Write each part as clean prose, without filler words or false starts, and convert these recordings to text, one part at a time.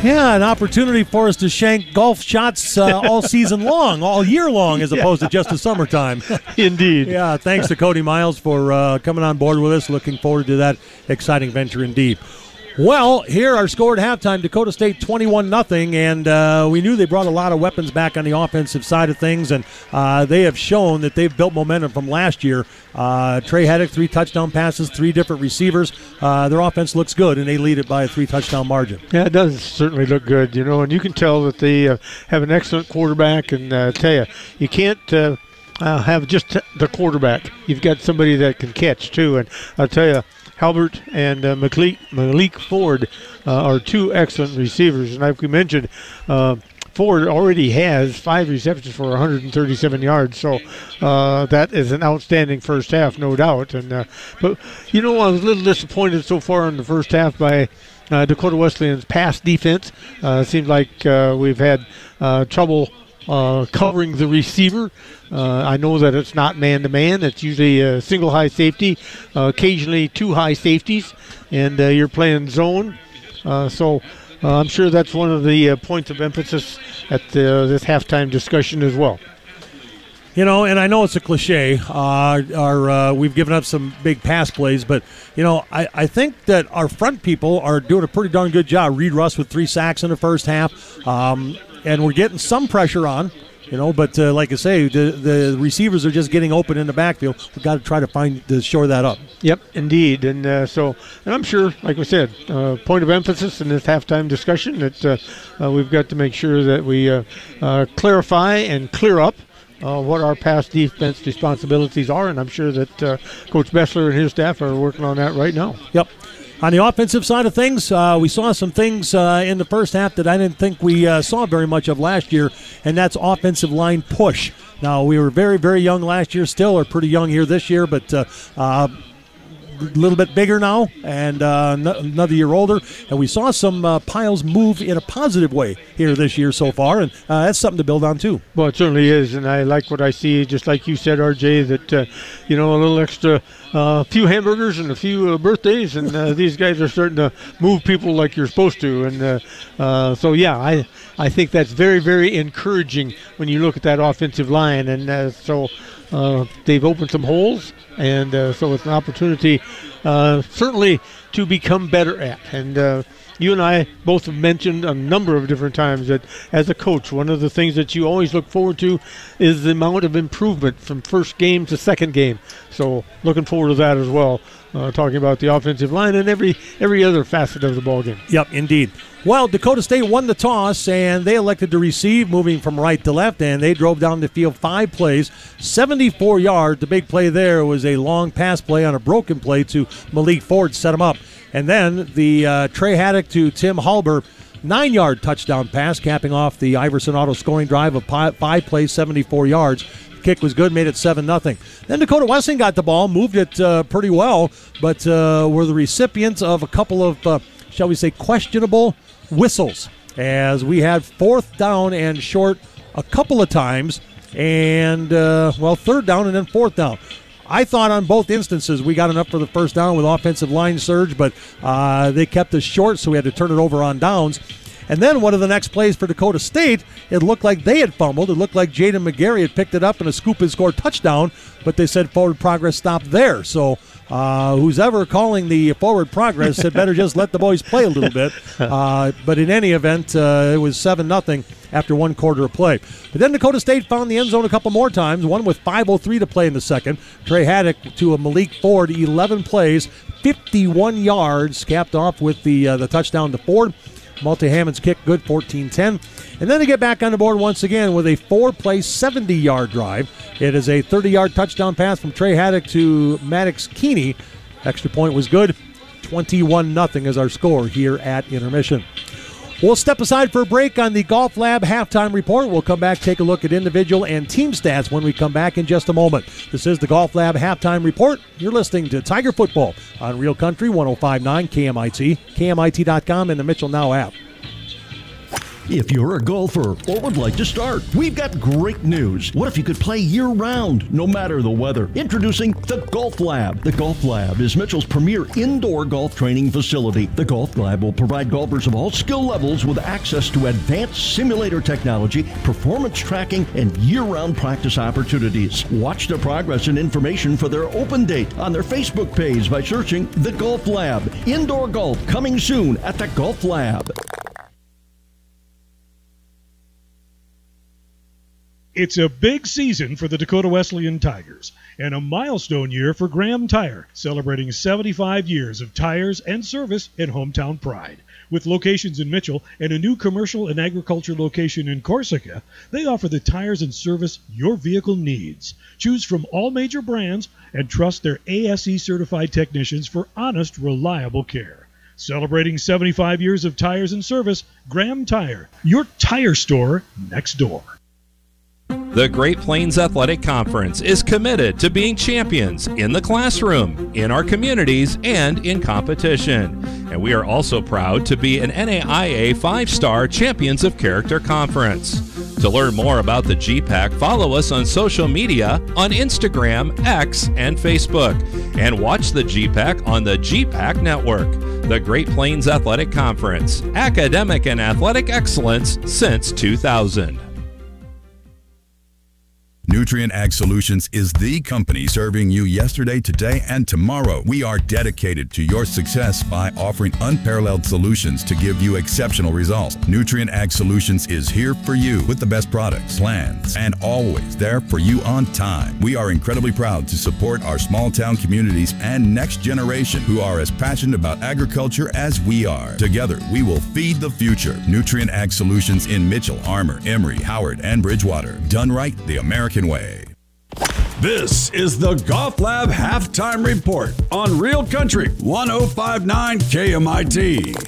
Yeah, an opportunity for us to shank golf shots all season long, all year long, as opposed to just the summertime. Indeed. Yeah, thanks to Cody Miles for coming on board with us. Looking forward to that exciting venture indeed. Well, here our score at halftime, Dakota State 21-0, and we knew they brought a lot of weapons back on the offensive side of things, and they have shown that they've built momentum from last year. Trey Haddock, 3 touchdown passes, 3 different receivers. Their offense looks good, and they lead it by a 3-touchdown margin. Yeah, it does certainly look good, and you can tell that they have an excellent quarterback, and tell you can't have just the quarterback. You've got somebody that can catch, too, and I'll tell you, Halbert and Malik Ford are 2 excellent receivers. And like we mentioned, Ford already has 5 receptions for 137 yards. So that is an outstanding first half, no doubt. And but, I was a little disappointed so far in the first half by Dakota Wesleyan's pass defense. It seems like we've had trouble covering the receiver. I know that it's not man-to-man. It's usually a single high safety, occasionally 2 high safeties, and you're playing zone. So I'm sure that's one of the points of emphasis at this halftime discussion as well. And I know it's a cliche. We've given up some big pass plays, but, I think that our front people are doing a pretty darn good job. Reed Russ with 3 sacks in the first half, and we're getting some pressure on. But like I say, the receivers are just getting open in the backfield. We've got to try to shore that up. Yep, indeed. And and I'm sure, like we said, point of emphasis in this halftime discussion that we've got to make sure that we clarify and clear up what our pass defense responsibilities are. And I'm sure that Coach Bessler and his staff are working on that right now. Yep. On the offensive side of things, we saw some things in the first half that I didn't think we saw very much of last year, and that's offensive line push. Now, we were very, very young last year, still are pretty young here this year, but a little bit bigger now and another year older. And we saw some piles move in a positive way here this year so far, and that's something to build on too. Well, it certainly is, and I like what I see, just like you said, RJ, that, a little extra few hamburgers and a few birthdays, and these guys are starting to move people like you're supposed to. And so, yeah, I think that's very, very encouraging when you look at that offensive line. And so they've opened some holes, and so it's an opportunity certainly to become better at. And you and I both have mentioned a number of different times that as a coach, one of the things that you always look forward to is the amount of improvement from first game to second game. So looking forward to that as well, talking about the offensive line and every other facet of the ballgame. Yep, indeed. Well, Dakota State won the toss, and they elected to receive, moving from right to left, and they drove down the field 5 plays, 74 yards. The big play there was a long pass play on a broken play to Malik Ford, set him up. And then the Trey Haddock to Tim Halber, 9-yard touchdown pass, capping off the Iverson Auto scoring drive of 5 plays, 74 yards. Kick was good, made it 7-0. Then Dakota Wesleyan got the ball, moved it pretty well, but were the recipients of a couple of, shall we say, questionable whistles, as we had 4th down and short a couple of times, and, 3rd down and then 4th down. I thought on both instances we got enough for the first down with offensive line surge, but they kept us short, so we had to turn it over on downs. And then one of the next plays for Dakota State, it looked like they had fumbled. It looked like Jaden McGarry had picked it up and a scoop and score touchdown, but they said forward progress stopped there. So who's ever calling the forward progress had better just let the boys play a little bit. But in any event, it was 7-0 after 1 quarter of play. But then Dakota State found the end zone a couple more times, one with 5:03 to play in the second. Trey Haddock to a Malik Ford, 11 plays, 51 yards, capped off with the touchdown to Ford. Multi-Hammond's kick good, 14-10. And then they get back on the board once again with a 4-play, 70-yard drive. It is a 30-yard touchdown pass from Trey Haddock to Maddox Keeney. Extra point was good. 21-0 is our score here at intermission. We'll step aside for a break on the Golf Lab halftime report. We'll come back, take a look at individual and team stats when we come back in just a moment. This is the Golf Lab halftime report. You're listening to Tiger Football on Real Country 105.9 KMIT, KMIT.com, and the Mitchell Now app. If you're a golfer or would like to start, we've got great news. What if you could play year-round, no matter the weather? Introducing the Golf Lab. The Golf Lab is Mitchell's premier indoor golf training facility. The Golf Lab will provide golfers of all skill levels with access to advanced simulator technology, performance tracking, and year-round practice opportunities. Watch the progress and information for their open date on their Facebook page by searching The Golf Lab. Indoor golf coming soon at the Golf Lab. It's a big season for the Dakota Wesleyan Tigers and a milestone year for Graham Tire, celebrating 75 years of tires and service in hometown pride. With locations in Mitchell and a new commercial and agriculture location in Corsica, they offer the tires and service your vehicle needs. Choose from all major brands and trust their ASE certified technicians for honest, reliable care. Celebrating 75 years of tires and service, Graham Tire, your tire store next door. The Great Plains Athletic Conference is committed to being champions in the classroom, in our communities, and in competition. And we are also proud to be an NAIA 5-star Champions of Character Conference. To learn more about the GPAC, follow us on social media on Instagram, X, and Facebook. And watch the GPAC on the GPAC Network. The Great Plains Athletic Conference, academic and athletic excellence since 2000. Nutrien Ag Solutions is the company serving you yesterday, today, and tomorrow. We are dedicated to your success by offering unparalleled solutions to give you exceptional results. Nutrien Ag Solutions is here for you with the best products, plans, and always there for you on time. We are incredibly proud to support our small town communities and next generation who are as passionate about agriculture as we are. Together, we will feed the future. Nutrien Ag Solutions in Mitchell, Armour, Emory, Howard, and Bridgewater. Done right the American way. This is the Golf Lab Halftime Report on Real Country 105.9 KMIT.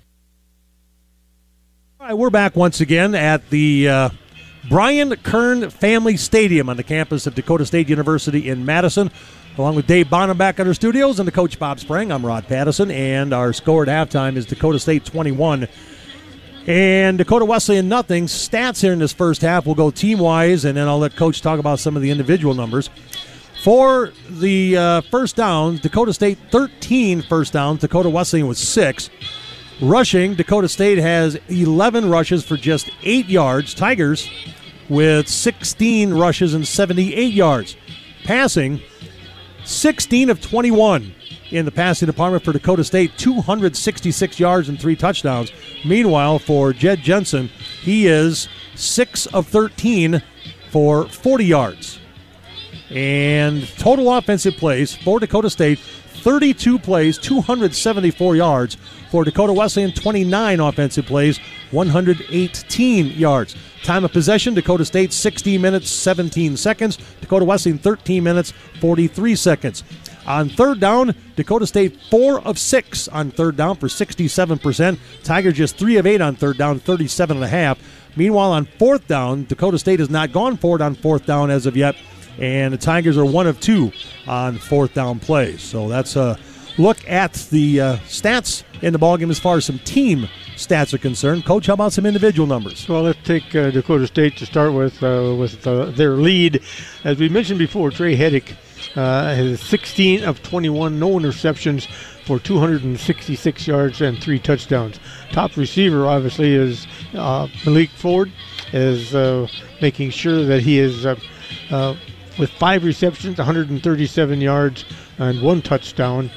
All right, we're back once again at the Brian Kern Family Stadium on the campus of Dakota State University in Madison. Along with Dave Bonham back at our studios and the coach Bob Sprang, I'm Rod Pattison, and our score at halftime is Dakota State 21 and Dakota Wesleyan nothing. Stats here in this first half. We'll go team-wise, and then I'll let Coach talk about some of the individual numbers. For the first downs, Dakota State 13 first downs. Dakota Wesleyan was 6. Rushing, Dakota State has 11 rushes for just 8 yards. Tigers with 16 rushes and 78 yards. Passing, 16 of 21 in the passing department for Dakota State, 266 yards and 3 touchdowns. Meanwhile, for Jed Jensen, he is 6 of 13 for 40 yards. And total offensive plays for Dakota State, 32 plays, 274 yards. For Dakota Wesleyan, 29 offensive plays, 118 yards. Time of possession, Dakota State 16 minutes, 17 seconds. Dakota Wesleyan 13 minutes, 43 seconds. On third down, Dakota State 4 of 6 on third down for 67%. Tigers just 3 of 8 on third down, 37.5. Meanwhile, on fourth down, Dakota State has not gone for it on fourth down as of yet, and the Tigers are 1 of 2 on fourth down plays. So that's a look at the stats in the ballgame as far as some team stats are concerned. Coach, how about some individual numbers? Well, let's take Dakota State to start with their lead. As we mentioned before, Trey Heddick has 16 of 21, no interceptions for 266 yards and 3 touchdowns. Top receiver, obviously, is Malik Ford, is making sure that he is with 5 receptions, 137 yards, and 1 touchdown.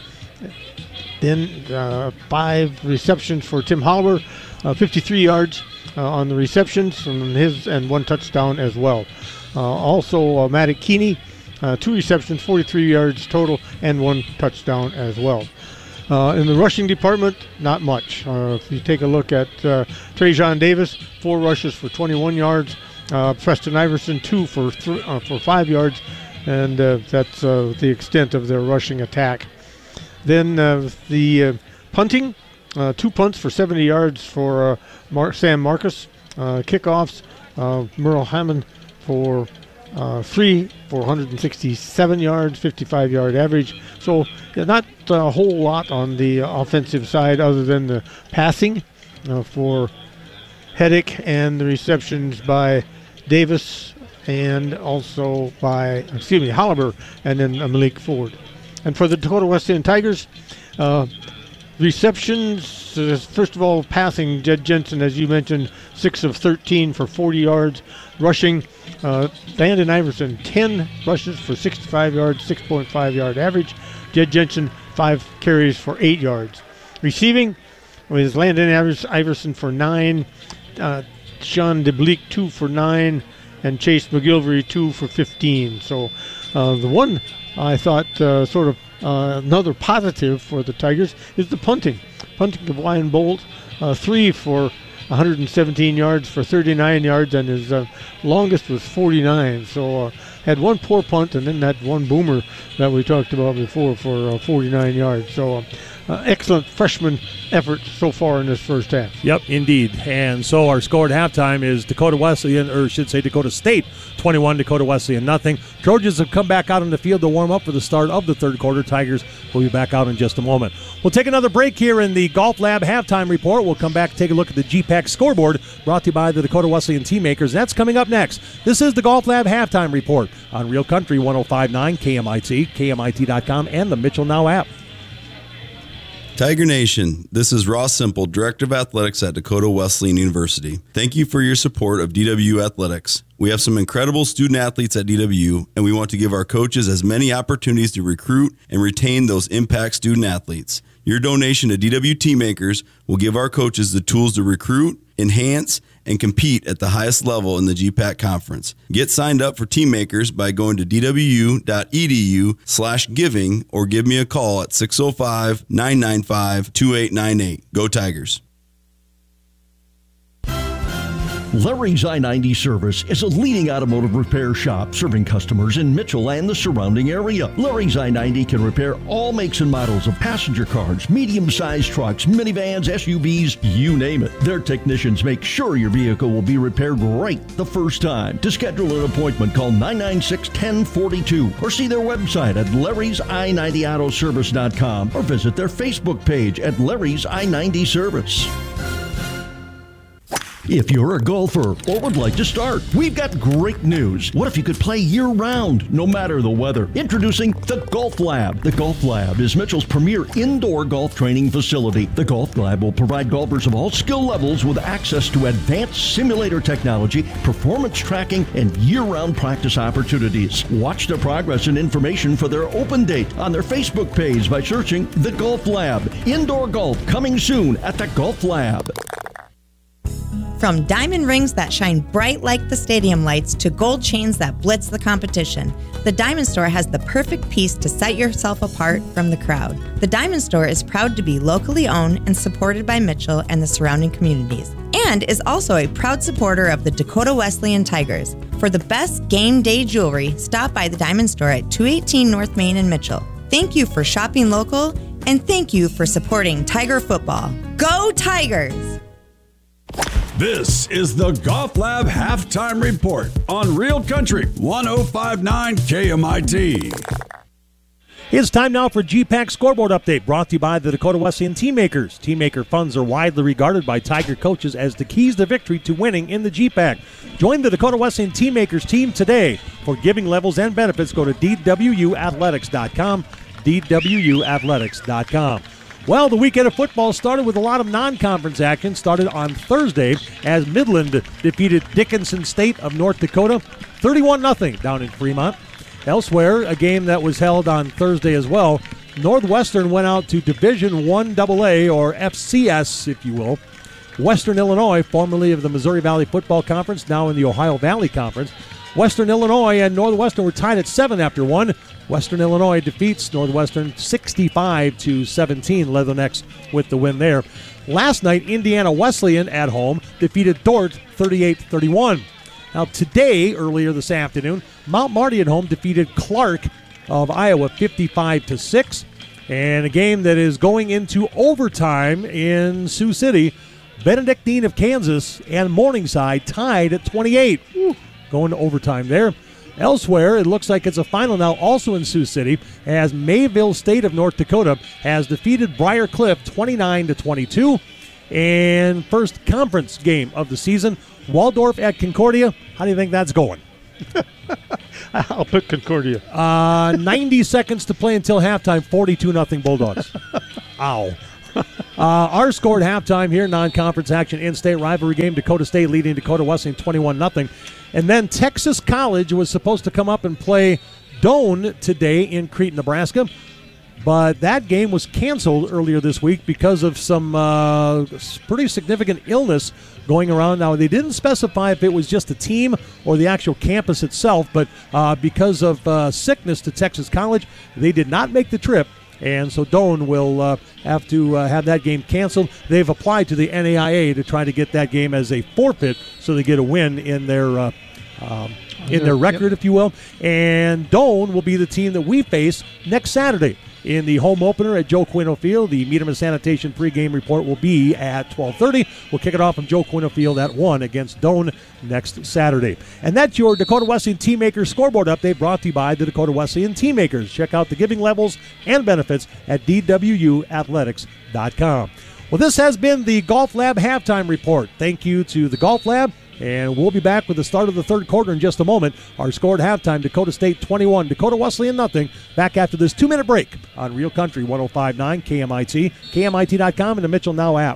Then 5 receptions for Tim Howler, 53 yards on the receptions and 1 touchdown as well. Also, Matt Keeney, 2 receptions, 43 yards total, and 1 touchdown as well. In the rushing department, not much. If you take a look at Trajan Davis, 4 rushes for 21 yards. Preston Iverson, 2 for 5 yards, and that's the extent of their rushing attack. Then the punting, 2 punts for 70 yards for Sam Marcus. Kickoffs, Merle Hammond for 3 for 167 yards, 55-yard average. So not a whole lot on the offensive side other than the passing for Heddick, and the receptions by Davis and also by, Holliber, and then Malik Ford. And for the Dakota Wesleyan Tigers, receptions, first of all, passing, Jed Jensen, as you mentioned, 6 of 13 for 40 yards. Rushing, Landon Iverson, 10 rushes for 65 yards, 6.5 yard average. Jed Jensen, 5 carries for 8 yards. Receiving was Landon Iverson for 9, Sean DeBleek 2 for 9, and Chase McGilvery 2 for 15. So the one I thought another positive for the Tigers is the punting. Punting of Ryan Bolt, 3 for 117 yards for 39 yards, and his longest was 49. So had one poor punt and then that one boomer that we talked about before for 49 yards. So excellent freshman effort so far in this first half. Yep, indeed. And so our score at halftime is Dakota State 21, Dakota Wesleyan nothing. Trojans have come back out on the field to warm up for the start of the third quarter. Tigers will be back out in just a moment. We'll take another break here in the Golf Lab halftime report. We'll come back and take a look at the GPAC scoreboard brought to you by the Dakota Wesleyan Teammakers. That's coming up next. This is the Golf Lab halftime report on Real Country 105.9 KMIT, KMIT.com, and the Mitchell Now app. Tiger Nation, this is Ross Simple, Director of Athletics at Dakota Wesleyan University. Thank you for your support of DW Athletics. We have some incredible student athletes at DW, and we want to give our coaches as many opportunities to recruit and retain those impact student athletes. Your donation to DW Teammakers will give our coaches the tools to recruit, enhance, and compete at the highest level in the GPAC conference. Get signed up for Teammakers by going to dwu.edu/giving or give me a call at 605-995-2898. Go Tigers. Larry's I-90 Service is a leading automotive repair shop serving customers in Mitchell and the surrounding area. Larry's I-90 can repair all makes and models of passenger cars, medium-sized trucks, minivans, SUVs, you name it. Their technicians make sure your vehicle will be repaired right the first time. To schedule an appointment, call 996-1042 or see their website at larrysi90autoservice.com or visit their Facebook page at Larry's I-90 Service. If you're a golfer or would like to start, we've got great news. What if you could play year-round, no matter the weather? Introducing the Golf Lab. The Golf Lab is Mitchell's premier indoor golf training facility. The Golf Lab will provide golfers of all skill levels with access to advanced simulator technology, performance tracking, and year-round practice opportunities. Watch the progress and information for their open date on their Facebook page by searching The Golf Lab. Indoor golf coming soon at the Golf Lab. From diamond rings that shine bright like the stadium lights to gold chains that blitz the competition, the Diamond Store has the perfect piece to set yourself apart from the crowd. The Diamond Store is proud to be locally owned and supported by Mitchell and the surrounding communities, and is also a proud supporter of the Dakota Wesleyan Tigers. For the best game day jewelry, stop by the Diamond Store at 218 North Main in Mitchell. Thank you for shopping local, and thank you for supporting Tiger football. Go Tigers! This is the Golf Lab Halftime Report on Real Country 105.9 KMIT. It's time now for GPAC Scoreboard Update, brought to you by the Dakota Wesleyan Teammakers. Teammaker funds are widely regarded by Tiger coaches as the keys to victory to winning in the GPAC. Join the Dakota Wesleyan Teammakers team today. For giving levels and benefits, go to dwuathletics.com, dwuathletics.com. Well, the weekend of football started with a lot of non-conference action. Started on Thursday as Midland defeated Dickinson State of North Dakota 31-0 down in Fremont. Elsewhere, a game that was held on Thursday as well, Northwestern went out to Division I AA, or FCS, if you will. Western Illinois, formerly of the Missouri Valley Football Conference, now in the Ohio Valley Conference. Western Illinois and Northwestern were tied at 7 after 1. Western Illinois defeats Northwestern 65-17. Leathernecks with the win there. Last night, Indiana Wesleyan at home defeated Dordt 38-31. Now today, earlier this afternoon, Mount Marty at home defeated Clark of Iowa 55-6. And a game that is going into overtime in Sioux City, Benedictine of Kansas and Morningside tied at 28. Going to overtime there. Elsewhere, it looks like it's a final now also in Sioux City as Mayville State of North Dakota has defeated Briar Cliff 29-22. And first conference game of the season, Waldorf at Concordia. How do you think that's going? I'll pick Concordia. 90 seconds to play until halftime, 42-0 Bulldogs. Ow. Our score at halftime here, non-conference action, in-state rivalry game, Dakota State leading Dakota Wesleyan 21-0. And then Texas College was supposed to come up and play Doane today in Crete, Nebraska. But that game was canceled earlier this week because of some pretty significant illness going around. Now, they didn't specify if it was just the team or the actual campus itself, but because of sickness to Texas College, they did not make the trip. And so Doane will have to have that game canceled. They've applied to the NAIA to try to get that game as a forfeit so they get a win in their record, if you will. And Doane will be the team that we face next Saturday in the home opener at Joe Quino Field. The Meterman Sanitation pregame report will be at 12:30. We'll kick it off from Joe Quino Field at 1 against Doane next Saturday. And that's your Dakota Wesleyan Teammakers scoreboard update brought to you by the Dakota Wesleyan Teammakers. Check out the giving levels and benefits at dwuathletics.com. Well, this has been the Golf Lab halftime report. Thank you to the Golf Lab. And we'll be back with the start of the third quarter in just a moment. Our score at halftime, Dakota State 21, Dakota Wesleyan nothing. Back after this 2-minute break on Real Country 105.9 KMIT, KMIT.com, and the Mitchell Now app.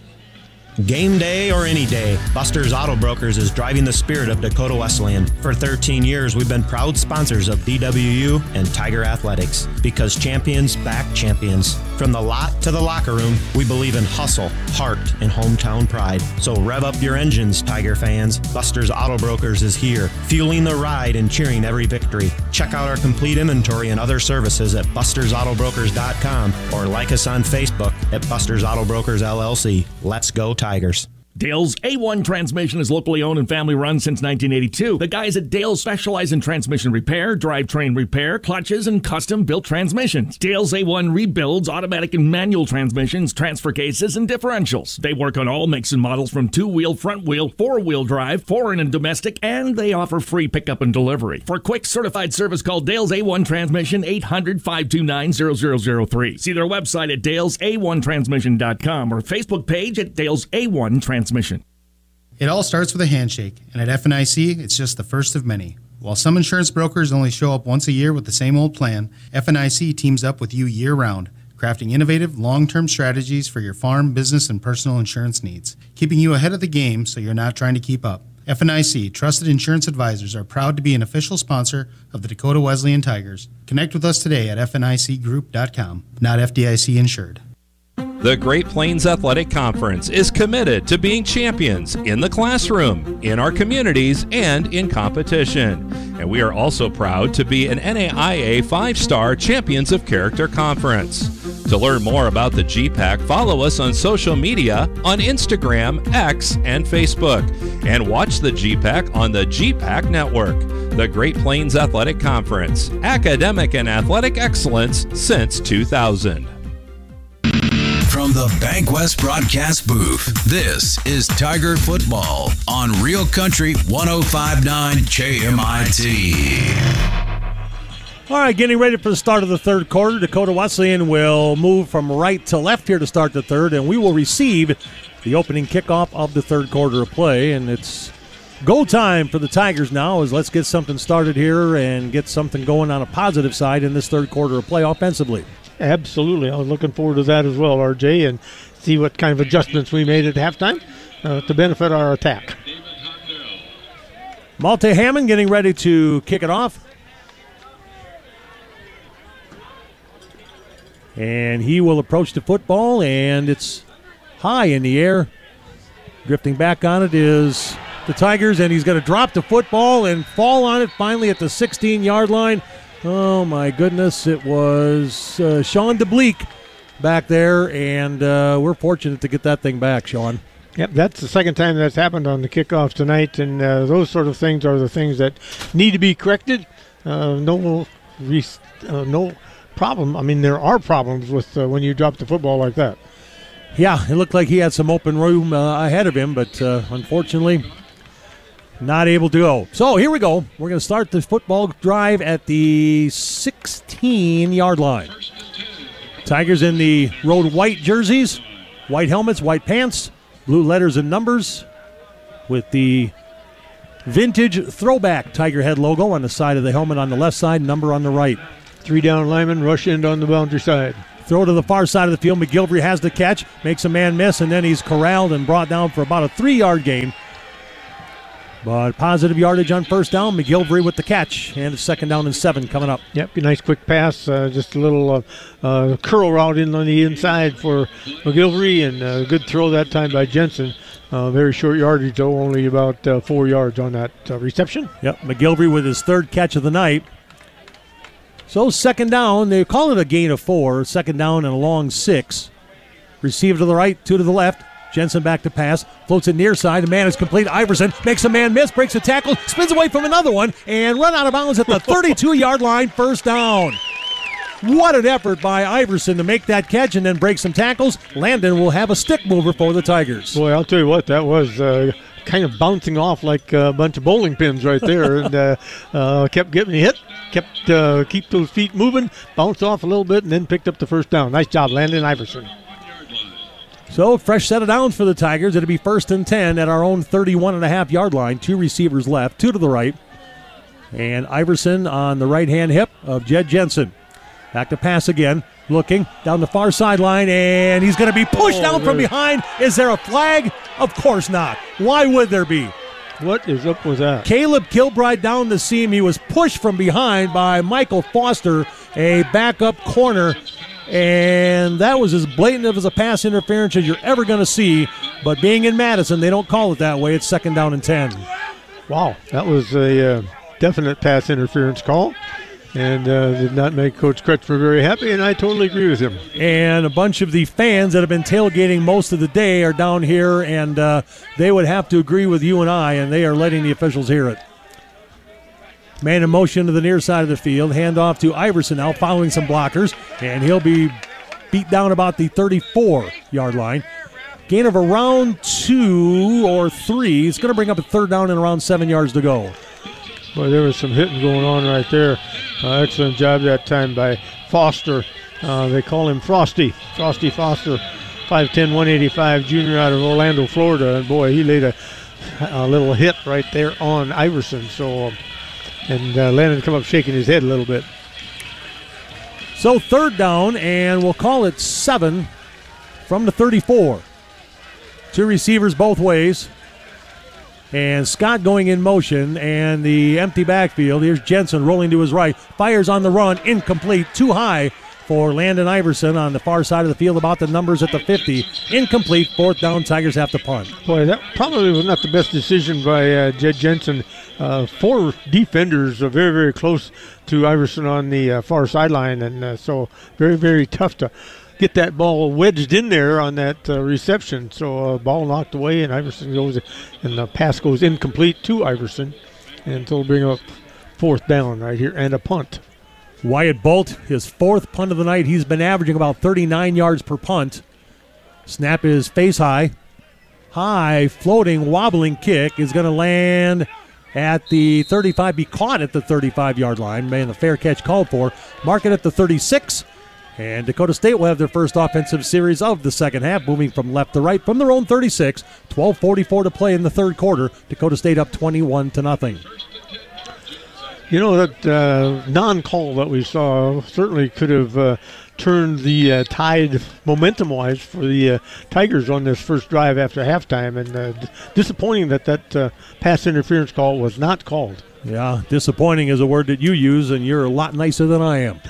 Game day or any day, Buster's Auto Brokers is driving the spirit of Dakota Wesleyan. For 13 years, we've been proud sponsors of DWU and Tiger Athletics because champions back champions. From the lot to the locker room, we believe in hustle, heart, and hometown pride. So rev up your engines, Tiger fans. Buster's Auto Brokers is here, fueling the ride and cheering every victory. Check out our complete inventory and other services at bustersautobrokers.com or like us on Facebook at Buster's Auto Brokers LLC. Let's go Tigers. Dale's A1 Transmission is locally owned and family run since 1982. The guys at Dale's specialize in transmission repair, drivetrain repair, clutches, and custom-built transmissions. Dale's A1 rebuilds automatic and manual transmissions, transfer cases, and differentials. They work on all makes and models from two-wheel, front-wheel, four-wheel drive, foreign and domestic, and they offer free pickup and delivery. For quick certified service, call Dale's A1 Transmission 800-529-0003. See their website at dalesa1transmission.com or Facebook page at Dale's A1 Transmission. It all starts with a handshake, and at FNIC, it's just the first of many. While some insurance brokers only show up once a year with the same old plan, FNIC teams up with you year-round, crafting innovative, long-term strategies for your farm, business, and personal insurance needs, keeping you ahead of the game so you're not trying to keep up. FNIC, trusted insurance advisors, are proud to be an official sponsor of the Dakota Wesleyan Tigers. Connect with us today at FNICgroup.com, not FDIC insured. The Great Plains Athletic Conference is committed to being champions in the classroom, in our communities, and in competition. And we are also proud to be an NAIA 5-star Champions of Character Conference. To learn more about the GPAC, follow us on social media on Instagram, X, and Facebook. And watch the GPAC on the GPAC Network. The Great Plains Athletic Conference, academic and athletic excellence since 2000. From the BankWest broadcast booth, this is Tiger Football on Real Country 105.9 KMIT. All right, getting ready for the start of the third quarter. Dakota Wesleyan will move from right to left here to start the third, and we will receive the opening kickoff of the third quarter of play. And it's go time for the Tigers now, as let's get something started here and get something going on a positive side in this third quarter of play offensively. Absolutely. I was looking forward to that as well, RJ, and see what kind of adjustments we made at halftime to benefit our attack. Malte Hammond getting ready to kick it off. And he will approach the football, and it's high in the air. Drifting back on it is the Tigers, and he's going to drop the football and fall on it finally at the 16-yard line. Oh, my goodness. It was Sean DeBleek back there, and we're fortunate to get that thing back, Sean. Yep, that's the second time that's happened on the kickoff tonight, and those sort of things are the things that need to be corrected. No problem. I mean, there are problems with when you drop the football like that. Yeah, it looked like he had some open room ahead of him, but unfortunately not able to go. So here we go. We're going to start the football drive at the 16-yard line. Tigers in the road white jerseys White helmets, white pants, blue letters and numbers with the vintage throwback Tiger head logo on the side of the helmet on the left side, number on the right. 3 down linemen rush end on the boundary side. Throw to the far side of the field. McGilvery has the catch, makes a man miss, and then he's corralled and brought down for about a 3-yard gain. But positive yardage on first down. McGilvery with the catch, and it's 2nd down and 7 coming up. Yep, a nice quick pass. Just a little curl route in on the inside for McGilvery, and a good throw that time by Jensen. Very short yardage, though, only about 4 yards on that reception. Yep, McGilvery with his 3rd catch of the night. So 2nd down, they call it a gain of 4. 2nd down and a long 6. Receiver to the right, 2 to the left. Jensen back to pass, floats it near side. The man is complete. Iverson makes a man miss, breaks a tackle, spins away from another one, and run out of bounds at the 32-yard line, 1st down. What an effort by Iverson to make that catch and then break some tackles. Landon will have a stick mover for the Tigers. Boy, I'll tell you what, that was kind of bouncing off like a bunch of bowling pins right there, and kept getting hit, keep those feet moving, bounced off a little bit, and then picked up the 1st down. Nice job, Landon Iverson. So, fresh set of downs for the Tigers. It'll be 1st and 10 at our own 31.5-yard line. 2 receivers left, 2 to the right. And Iverson on the right-hand hip of Jed Jensen. Back to pass again, looking down the far sideline, and he's going to be pushed down from behind. Is there a flag? Of course not. Why would there be? What is up with that? Caleb Kilbride down the seam. He was pushed from behind by Michael Foster, a backup corner. And that was as blatant as a pass interference as you're ever going to see. But being in Madison, they don't call it that way. It's 2nd down and 10. Wow, that was a definite pass interference call. And did not make Coach Crutchford very happy, and I totally agree with him. And a bunch of the fans that have been tailgating most of the day are down here, and they would have to agree with you and I, and they are letting the officials hear it. Man in motion to the near side of the field. Handoff to Iverson now, following some blockers, and he'll be beat down about the 34-yard line. Gain of around 2 or 3. It's going to bring up a 3rd down and around 7 yards to go. Boy, there was some hitting going on right there. Excellent job that time by Foster. They call him Frosty. Frosty Foster, 5'10", 185, junior out of Orlando, Florida. And boy, he laid a little hit right there on Iverson. So, and Landon come up shaking his head a little bit. So 3rd down, and we'll call it 7 from the 34. 2 receivers both ways. And Scott going in motion, and the empty backfield. Here's Jensen rolling to his right. Fires on the run, incomplete, too high for Landon Iverson on the far side of the field, about the numbers at the 50. Incomplete, 4th down, Tigers have to punt. Boy, that probably was not the best decision by Jed Jensen. 4 defenders very, very close to Iverson on the far sideline, and so very, very tough to get that ball wedged in there on that reception. So ball knocked away, and Iverson goes, and the pass goes incomplete to Iverson, and so we'll bring up 4th down right here and a punt. Wyatt Bolt, his 4th punt of the night. He's been averaging about 39 yards per punt. Snap is face high. High, floating, wobbling kick is going to land at the 35, be caught at the 35-yard line. Man, the fair catch called for. Mark it at the 36. And Dakota State will have their first offensive series of the second half, moving from left to right from their own 36. 12:44 to play in the 3rd quarter. Dakota State up 21-0. You know, that non-call that we saw certainly could have turned the tide momentum-wise for the Tigers on this first drive after halftime, and disappointing that pass interference call was not called. Yeah, disappointing is a word that you use, and you're a lot nicer than I am.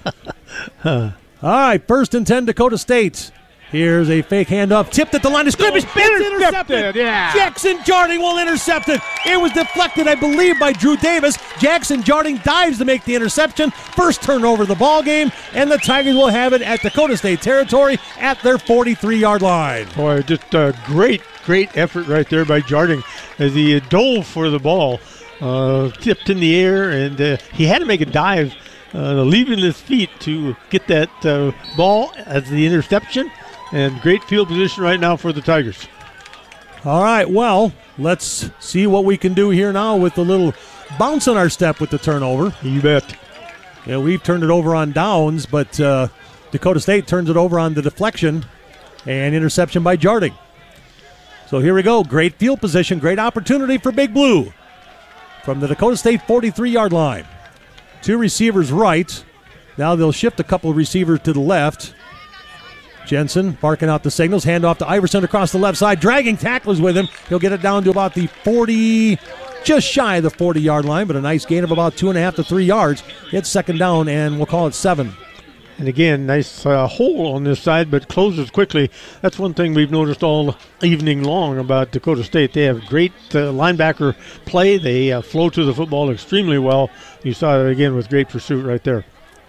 All right, 1st and 10, Dakota State. Here's a fake handoff, tipped at the line of scrimmage. It's intercepted. Yeah. Jackson Jarding will intercept it. It was deflected, I believe, by Drew Davis. Jackson Jarding dives to make the interception. First turnover of the ball game, and the Tigers will have it at Dakota State territory at their 43-yard line. Boy, just a great effort right there by Jarding as he dove for the ball. Tipped in the air, and he had to make a dive, leaving his feet to get that ball as the interception. And great field position right now for the Tigers. All right, well, let's see what we can do here now with a little bounce on our step with the turnover. You bet. Yeah, we've turned it over on downs, but Dakota State turns it over on the deflection. and interception by Jarding. So here we go. Great field position, great opportunity for Big Blue from the Dakota State 43-yard line. 2 receivers right. Now they'll shift a couple of receivers to the left. Jensen barking out the signals. Hand off to Iverson across the left side. Dragging tacklers with him. He'll get it down to about the 40, just shy of the 40-yard line, but a nice gain of about 2.5 to 3 yards. It's second down, and we'll call it 7. And again, nice hole on this side, but closes quickly. That's one thing we've noticed all evening long about Dakota State. They have great linebacker play. They flow to the football extremely well. You saw it again with great pursuit right there.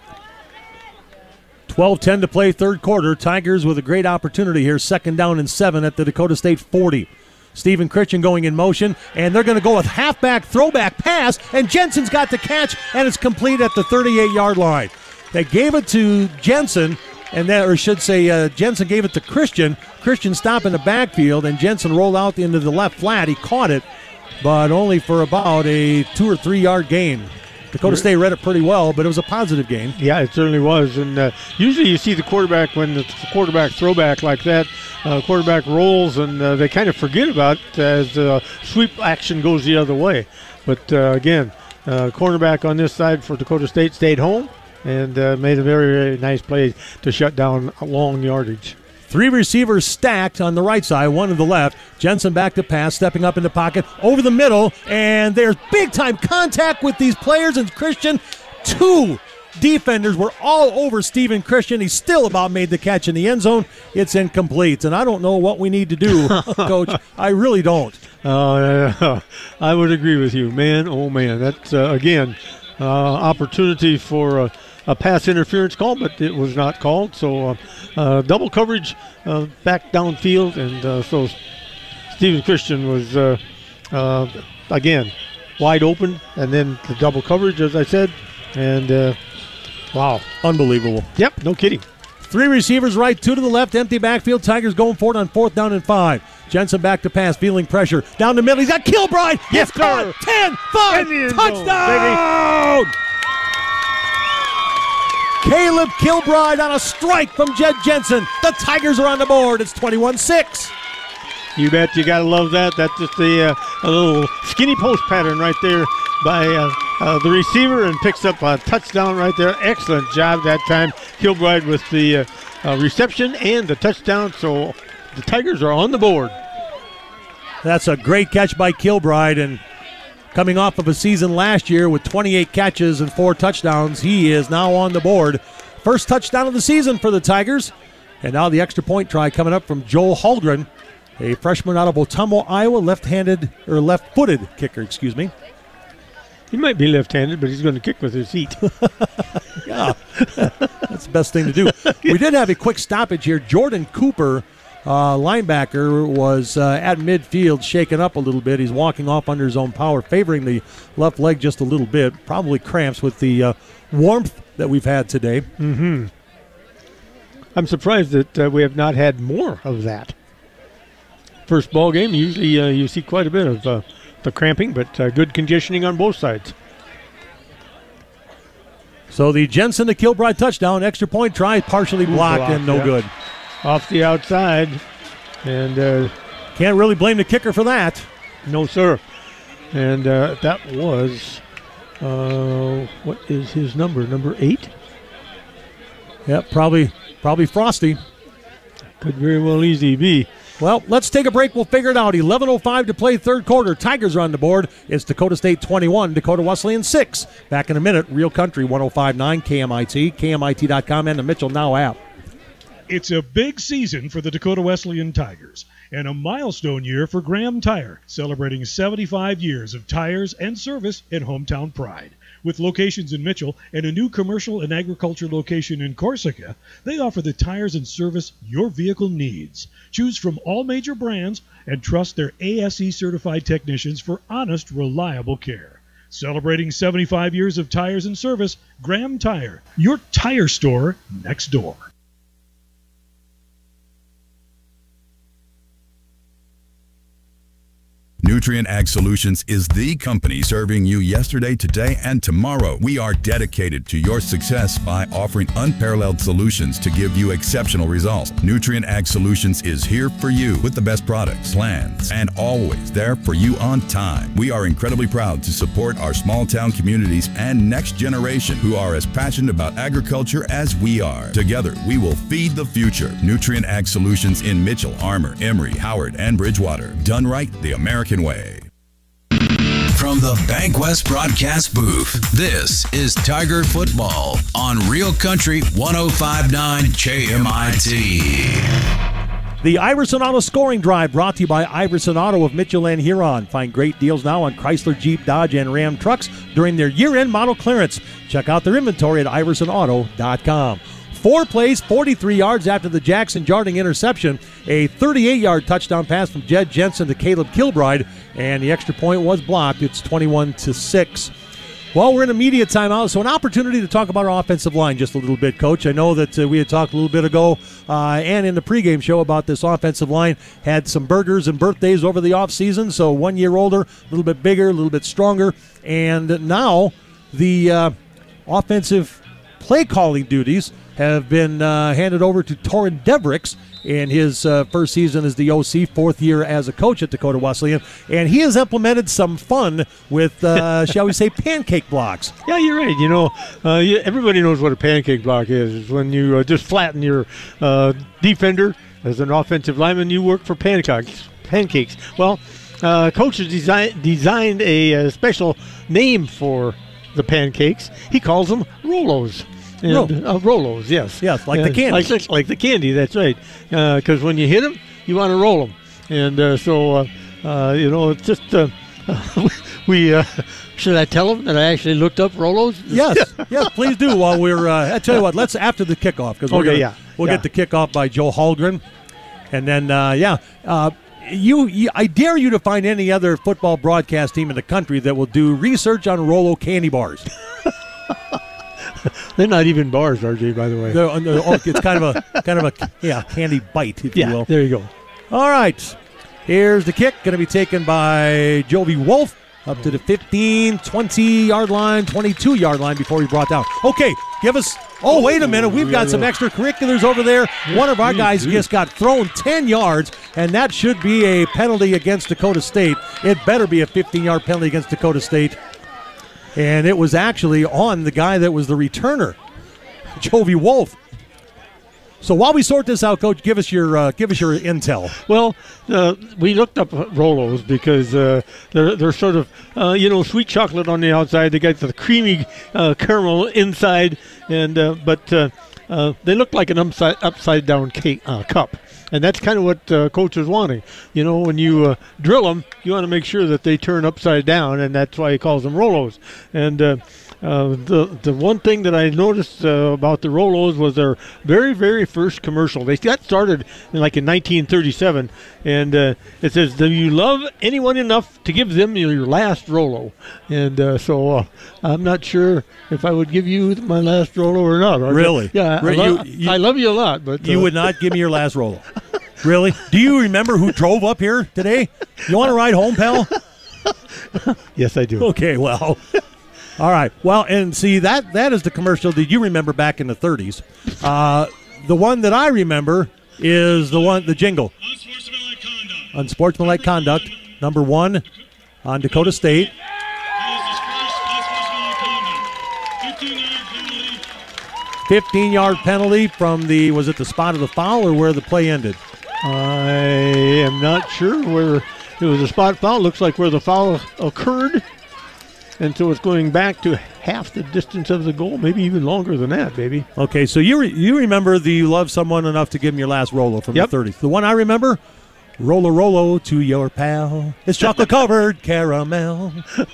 12-10 to play third quarter. Tigers with a great opportunity here. Second down and 7 at the Dakota State 40. Stephen Christian going in motion, and they're going to go with halfback throwback pass, and Jensen's got the catch, and it's complete at the 38-yard line. They gave it to Jensen, Jensen gave it to Christian. Christian stopped in the backfield, and Jensen rolled out into the left flat. He caught it, but only for about a 2 or 3 yard gain. Dakota State read it pretty well, but it was a positive gain. Yeah, it certainly was. And usually you see the quarterback, when the quarterback throwback like that, quarterback rolls, and they kind of forget about it as sweep action goes the other way. But again, cornerback on this side for Dakota State stayed home and made a very, very nice play to shut down long yardage. 3 receivers stacked on the right side, 1 to the left. Jensen back to pass, stepping up in the pocket, over the middle, and there's big-time contact with these players, and Christian, 2 defenders were all over Stephen Christian. He still about made the catch in the end zone. It's incomplete, and I don't know what we need to do, Coach. I really don't. I would agree with you. Man, oh man, that's, again, opportunity for a pass interference call, but it was not called. So double coverage back downfield, and so Stephen Christian was, again, wide open, and then the double coverage, as I said, and wow. Unbelievable. Yep, no kidding. 3 receivers right, 2 to the left, empty backfield. Tigers going for it on 4th down and 5. Jensen back to pass, feeling pressure. Down the middle, he's got Kilbride. Yes, sir. 10, 5, touchdown! Caleb Kilbride on a strike from Jed Jensen. The Tigers are on the board. It's 21-6. You bet. You got to love that. That's just a little skinny post pattern right there by the receiver, and picks up a touchdown right there. Excellent job that time. Kilbride with the reception and the touchdown. So the Tigers are on the board. That's a great catch by Kilbride, and coming off of a season last year with 28 catches and 4 touchdowns, he is now on the board. First touchdown of the season for the Tigers. And now the extra point try coming up from Joel Haldgren, a freshman out of Ottumwa, Iowa, left-footed kicker, excuse me. He might be left-handed, but he's going to kick with his feet. Yeah, that's the best thing to do. We did have a quick stoppage here. Jordan Cooper, linebacker, was at midfield, shaken up a little bit. He's walking off under his own power, favoring the left leg just a little bit. Probably cramps with the warmth that we've had today. Mm-hmm. I'm surprised that we have not had more of that. First ball game, usually you see quite a bit of the cramping, but good conditioning on both sides. So the Jensen to Kilbride touchdown, extra point try, partially blocked and no good. Off the outside, and can't really blame the kicker for that. No, sir. And that was, what is his number? Number 8? Yep, probably Frosty. Could very well easily be. Well, let's take a break. We'll figure it out. 11:05 to play third quarter. Tigers are on the board. It's Dakota State 21, Dakota Wesleyan 6. Back in a minute. Real Country 105.9 KMIT, KMIT.com, and the Mitchell Now app. It's a big season for the Dakota Wesleyan Tigers and a milestone year for Graham Tire, celebrating 75 years of tires and service and hometown pride. With locations in Mitchell and a new commercial and agriculture location in Corsica, they offer the tires and service your vehicle needs. Choose from all major brands and trust their ASE-certified technicians for honest, reliable care. Celebrating 75 years of tires and service, Graham Tire, your tire store next door. Nutrient Ag Solutions is the company serving you yesterday, today, and tomorrow. We are dedicated to your success by offering unparalleled solutions to give you exceptional results. Nutrient Ag Solutions is here for you with the best products, plans, and always there for you on time. We are incredibly proud to support our small town communities and next generation who are as passionate about agriculture as we are. Together, we will feed the future. Nutrient Ag Solutions in Mitchell, Armour, Emory, Howard, and Bridgewater. Done right the American way. From the Bankwest broadcast booth, this is Tiger Football on Real Country 105.9 KMIT. The Iverson Auto Scoring Drive brought to you by Iverson Auto of Mitchell and Huron. Find great deals now on Chrysler, Jeep, Dodge, and Ram trucks during their year-end model clearance. Check out their inventory at iversonauto.com. 4 plays, 43 yards after the Jackson Jarding interception. A 38-yard touchdown pass from Jed Jensen to Caleb Kilbride, and the extra point was blocked. It's 21-6. Well, we're in a media timeout, so an opportunity to talk about our offensive line just a little bit, Coach. I know that we had talked a little bit ago and in the pregame show about this offensive line. Had some burgers and birthdays over the offseason, so 1 year older, a little bit bigger, a little bit stronger. And now the offensive play-calling duties have been handed over to Torrin Devricks in his first season as the OC, 4th year as a coach at Dakota Wesleyan. And he has implemented some fun with, shall we say, pancake blocks. Yeah, you're right. You know, everybody knows what a pancake block is. It's when you just flatten your defender. As an offensive lineman, you work for pancakes. Well, Coach has designed a special name for the pancakes. He calls them Rolos. Rolos, yes. Yes, like the candy. Like the candy, that's right. Because when you hit them, you want to roll them. And you know, it's just, should I tell them that I actually looked up Rolos? Yes, please do. While we're, I tell you what, let's after the kickoff, because we'll get the kickoff by Joe Hallgren. And then, I dare you to find any other football broadcast team in the country that will do research on Rolo candy bars. They're not even bars, RJ, by the way. It's kind of a candy bite, if you will. There you go. All right. Here's the kick. Going to be taken by Jovi Wolf up to the 15, 20-yard line, 22-yard line before he brought down. Okay, give us... Oh, wait a minute. We've got some extracurriculars over there. One of our guys just got thrown 10 yards, and that should be a penalty against Dakota State. It better be a 15-yard penalty against Dakota State. And it was actually on the guy that was the returner, Jovi Wolf. So while we sort this out, Coach, give us your intel. Well, we looked up Rolos because they're sort of sweet chocolate on the outside. They got the creamy caramel inside, and but they look like an upside down cake cup. And that's kind of what Coach is wanting. You know, when you drill them, you want to make sure that they turn upside down, and that's why he calls them Rolos. And the one thing that I noticed about the Rolos was their very, very first commercial. They got started in 1937, and it says, "Do you love anyone enough to give them your last Rolo?" And so I'm not sure if I would give you my last Rolo or not. Really? Yeah, I love you a lot, but you would not give me your last Rolo. Really? Do you remember who drove up here today? You want to ride home, pal? Yes, I do. Okay, well. All right. Well, and see, that is the commercial that you remember back in the 30s. The one that I remember is the jingle. Unsportsmanlike conduct, number 1 on Dakota State. 15-yard penalty from was it the spot of the foul or where the play ended? I am not sure where it was a spot foul. Looks like where the foul occurred. And so it's going back to half the distance of the goal, maybe even longer than that, baby. Okay, so you remember the "You love someone enough to give him your last Rolo" from the 30s. The one I remember, Rolo to your pal. It's chocolate-covered caramel.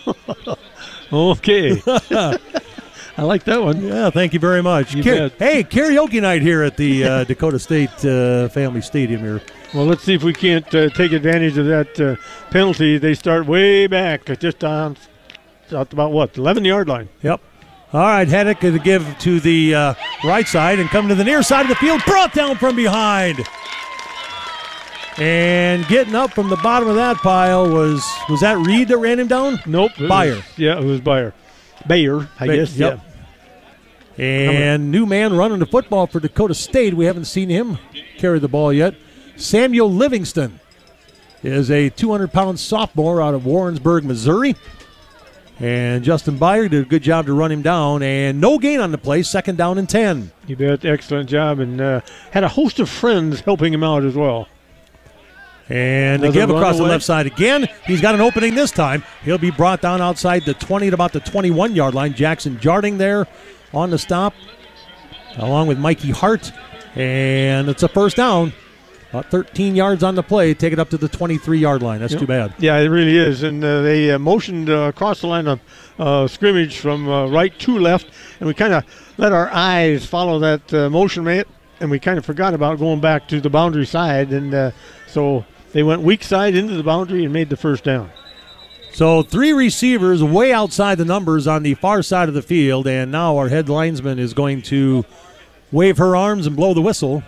Okay. I like that one. Yeah, thank you very much. Hey, karaoke night here at the Dakota State Family Stadium here. Well, let's see if we can't take advantage of that penalty. They start way back, just on about, 11-yard line. Yep. All right, Heddick to give to the right side and come to the near side of the field. Brought down from behind. And getting up from the bottom of that pile was that Reed that ran him down? Nope. Bayer. It was Bayer. Bayer, I guess. Yep. Yeah. And new man running the football for Dakota State. We haven't seen him carry the ball yet. Samuel Livingston is a 200-pound sophomore out of Warrensburg, Missouri. And Justin Bayer did a good job to run him down. And no gain on the play, 2nd down and 10. You bet. Excellent job. And had a host of friends helping him out as well. And the give across the left side again. He's got an opening this time. He'll be brought down outside the 20 at about the 21-yard line. Jackson Jarding there on the stop, along with Mikey Hart. And it's a 1st down. About 13 yards on the play. Take it up to the 23-yard line. That's too bad. Yeah, it really is. And they motioned across the line of scrimmage from right to left. And we kind of let our eyes follow that motion, mate. And we kind of forgot about going back to the boundary side. And so they went weak side into the boundary and made the 1st down. So 3 receivers way outside the numbers on the far side of the field. And now our head linesman is going to wave her arms and blow the whistle.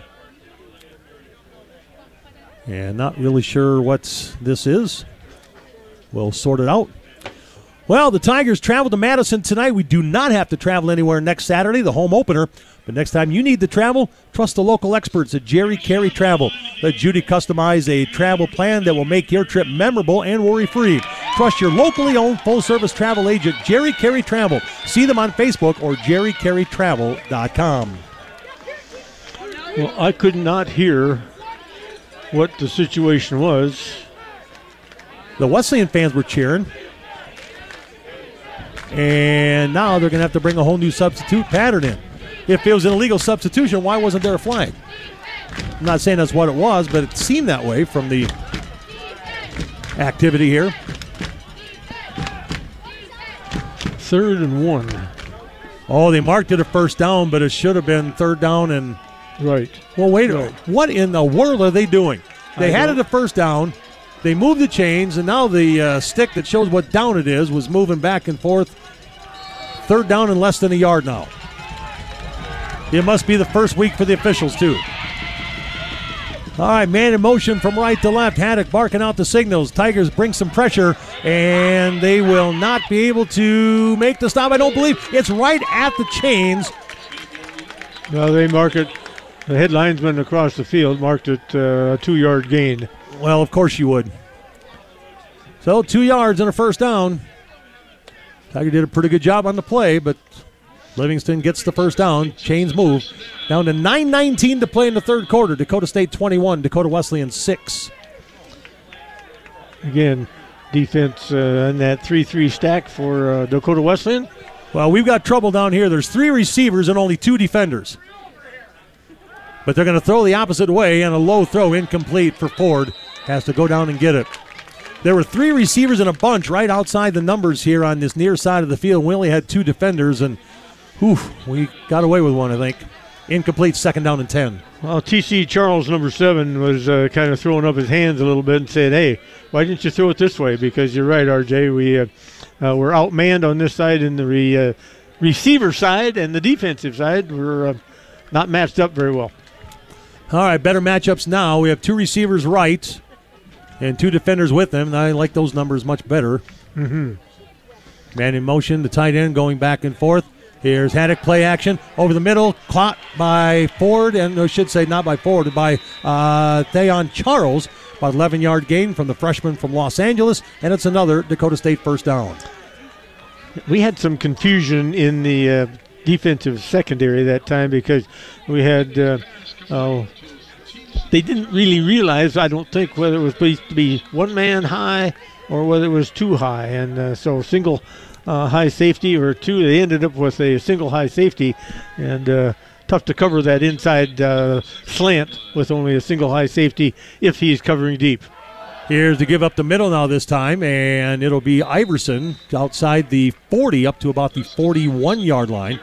And not really sure what this is. We'll sort it out. Well, the Tigers travel to Madison tonight. We do not have to travel anywhere next Saturday, the home opener. But next time you need to travel, trust the local experts at Jerry Carey Travel. Let Judy customize a travel plan that will make your trip memorable and worry-free. Trust your locally owned full-service travel agent, Jerry Carey Travel. See them on Facebook or jerrycareytravel.com. Well, I could not hear what the situation was. The Wesleyan fans were cheering. And now they're going to have to bring a whole new substitute pattern in. If it was an illegal substitution, why wasn't there a flag? I'm not saying that's what it was, but it seemed that way from the activity here. 3rd and 1. Oh, they marked it a 1st down, but it should have been 3rd down and... Right. Well, wait a minute. What in the world are they doing? They had it a 1st down. They moved the chains, and now the stick that shows what down it is was moving back and forth. 3rd down and less than a yard now. It must be the first week for the officials, too. All right, man in motion from right to left. Haddock barking out the signals. Tigers bring some pressure, and they will not be able to make the stop. I don't believe it's right at the chains. Well, they mark it. The head linesman across the field marked it a 2-yard gain. Well, of course you would. So 2 yards and a 1st down. Tiger did a pretty good job on the play, but Livingston gets the 1st down. Chains move. Down to 9:19 to play in the 3rd quarter. Dakota State 21, Dakota Wesleyan 6. Again, defense in that 3-3 stack for Dakota Wesleyan. Well, we've got trouble down here. There's 3 receivers and only 2 defenders. But they're going to throw the opposite way, and a low throw incomplete for Ford. Has to go down and get it. There were 3 receivers in a bunch right outside the numbers here on this near side of the field. We only had 2 defenders, and we got away with one, I think. Incomplete, 2nd down and 10. Well, T.C. Charles, number 7, was kind of throwing up his hands a little bit and said, hey, why didn't you throw it this way? Because you're right, R.J., we're outmanned on this side in the receiver side, and the defensive side we're not matched up very well. All right, better matchups now. We have 2 receivers right and 2 defenders with them. I like those numbers much better. Mm-hmm. Man in motion, the tight end going back and forth. Here's Haddock, play action over the middle, caught by Ford, and I should say not by Ford, by Theon Charles. About 11-yard gain from the freshman from Los Angeles, and it's another Dakota State 1st down. We had some confusion in the defensive secondary that time because we had they didn't really realize, I don't think, whether it was supposed to be 1 man high or whether it was 2 high, and so single high safety or 2. They ended up with a single high safety, and tough to cover that inside slant with only a single high safety if he's covering deep. Here's to give up the middle now this time, and it'll be Iverson outside the 40 up to about the 41-yard line.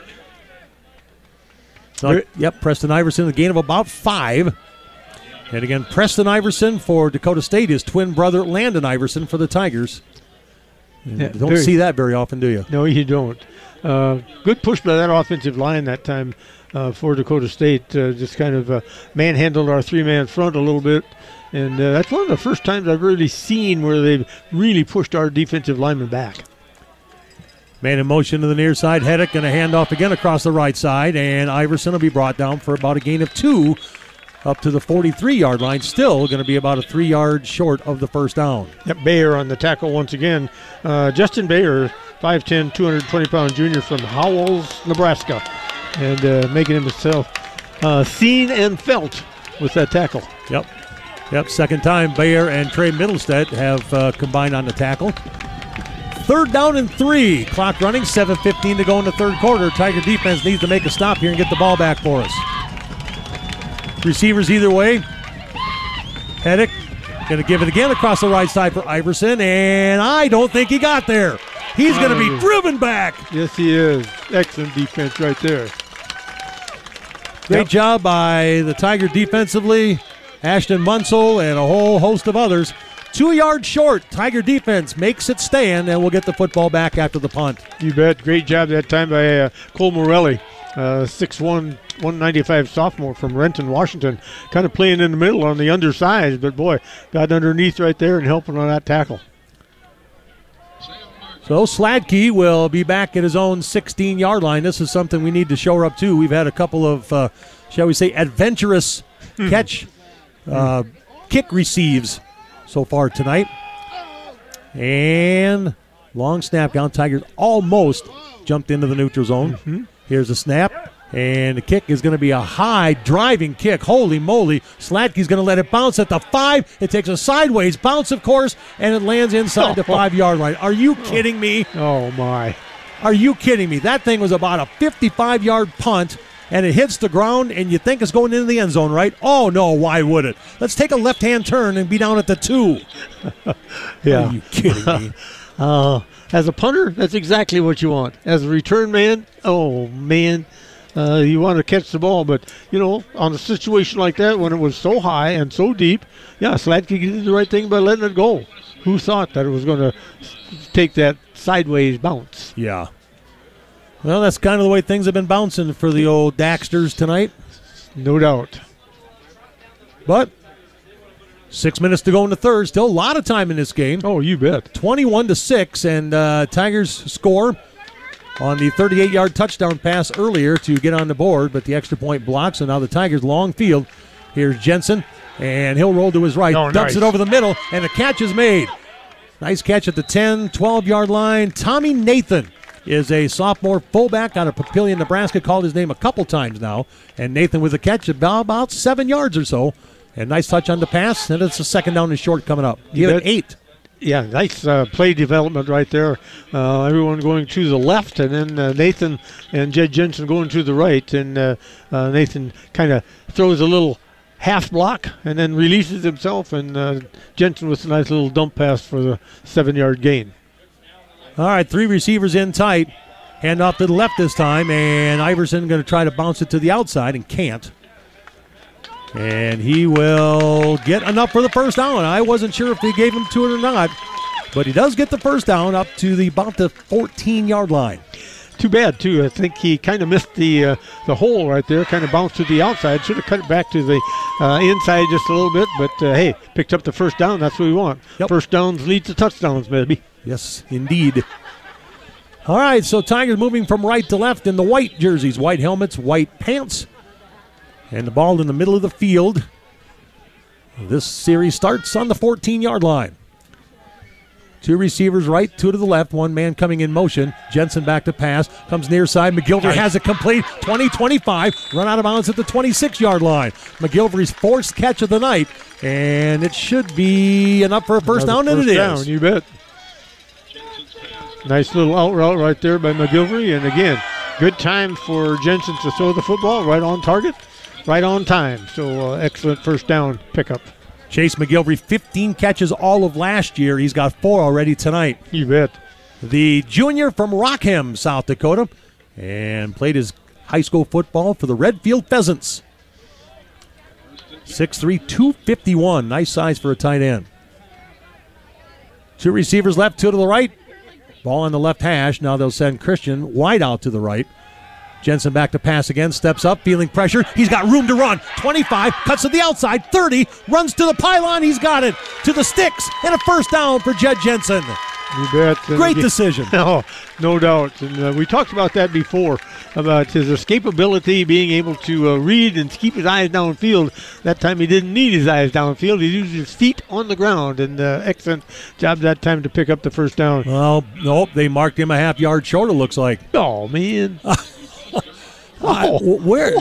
So, Preston Iverson, a gain of about 5. And again, Preston Iverson for Dakota State, his twin brother Landon Iverson for the Tigers. Don't see that very often, do you? No, you don't. Good push by that offensive line that time for Dakota State. Just kind of manhandled our 3-man front a little bit And that's one of the first times I've really seen where they've really pushed our defensive lineman back. Man in motion to the near side. Heddick going to hand off again across the right side, and Iverson will be brought down for about a gain of 2 up to the 43-yard line. Still going to be about a 3 yards short of the first down. Yep, Bayer on the tackle once again. Justin Bayer, 5'10", 220-pound junior from Howells, Nebraska, and making himself seen and felt with that tackle. Yep, second time Bayer and Trey Middlestead have combined on the tackle. 3rd down and 3. Clock running, 7:15 to go in the third quarter. Tiger defense needs to make a stop here and get the ball back for us. Receivers either way. Heddick going to give it again across the right side for Iverson, and I don't think he got there. He's going to be driven back. Yes, he is. Excellent defense right there. Great job by the Tiger defensively. Ashton Munsell and a whole host of others. 2 yards short. Tiger defense makes it stand, and we'll get the football back after the punt. You bet. Great job that time by Cole Morelli, 6'1", 195 sophomore from Renton, Washington. Kind of playing in the middle on the undersized, but boy, got underneath right there and helping on that tackle. So Sladkey will be back at his own 16-yard line. This is something we need to shore up too. We've had a couple of, shall we say, adventurous kick receives so far tonight. And long snap down. Tigers almost jumped into the neutral zone. Here's the snap. And the kick is going to be a high driving kick. Holy moly. Sladkey's going to let it bounce at the 5. It takes a sideways bounce, of course, and it lands inside the 5-yard line. Are you kidding me? Oh, my. Are you kidding me? That thing was about a 55-yard punt, and it hits the ground, and you think it's going into the end zone, right? Oh, no, why would it? Let's take a left-hand turn and be down at the 2. Yeah. Are you kidding me? As a punter, that's exactly what you want. As a return man, oh, man, you want to catch the ball. But, on a situation like that, when it was so high and so deep, Sladkey did the right thing by letting it go. Who thought that it was going to take that sideways bounce? Yeah. Well, that's kind of the way things have been bouncing for the old Daxters tonight. No doubt. But 6 minutes to go in the third. Still a lot of time in this game. Oh, you bet. 21-6, and Tigers score on the 38-yard touchdown pass earlier to get on the board, but the extra point blocks, so now the Tigers long field. Here's Jensen, and he'll roll to his right, dumps it over the middle, and the catch is made. Nice catch at the 10, 12-yard line. Tommy Nathan is a sophomore fullback out of Papillion, Nebraska. Called his name a couple times now. And Nathan with a catch about 7 yards or so. And nice touch on the pass. And it's a second down and short coming up. Give it 8. Yeah, nice play development right there. Everyone going to the left, and then Nathan and Jed Jensen going to the right. And Nathan kind of throws a little half block and then releases himself. And Jensen with a nice little dump pass for the 7-yard gain. All right, 3 receivers in tight. Hand off to the left this time, and Iverson going to try to bounce it to the outside and can't. And he will get enough for the first down. I wasn't sure if he gave him to it or not, but he does get the first down up to about the 14-yard line. Too bad, too. I think he kind of missed the hole right there, kind of bounced to the outside. Should have cut it back to the inside just a little bit, but, hey, picked up the first down. That's what we want. Yep. First downs lead to touchdowns, maybe. Yes, indeed. All right, so Tigers moving from right to left in the white jerseys, white helmets, white pants, and the ball in the middle of the field. This series starts on the 14-yard line. 2 receivers right, 2 to the left, 1 man coming in motion. Jensen back to pass, comes near side. McGilvery has it complete, 20-25, run out of bounds at the 26-yard line. McGilvery's 4th catch of the night, and it should be enough for a first down, and it is. You bet. Nice little out route right there by McGilvery, and again, good time for Jensen to throw the football right on target, right on time. So excellent first down pickup. Chase McGilvery, 15 catches all of last year. He's got 4 already tonight. You bet. The junior from Rockham, South Dakota, and played his high school football for the Redfield Pheasants. 6'3", 251. Nice size for a tight end. 2 receivers left, 2 to the right. Ball on the left hash. Now they'll send Christian wide out to the right. Jensen back to pass again, steps up, feeling pressure. He's got room to run. 25, cuts to the outside, 30, runs to the pylon. He's got it to the sticks, and a first down for Jed Jensen. You bet. Great decision. Oh, no doubt. And we talked about that before, about his escapability, being able to read and keep his eyes downfield. That time he didn't need his eyes downfield. He used his feet on the ground, and excellent job that time to pick up the first down. Well, nope, they marked him a half yard short, it looks like. Oh, man. Where?